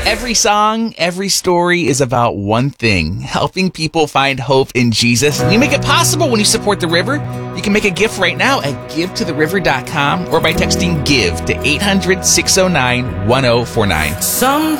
Every song, every story is about one thing, helping people find hope in Jesus. And you make it possible when you support The River. You can make a gift right now at givetotheriver.com or by texting GIVE to 800-609-1049.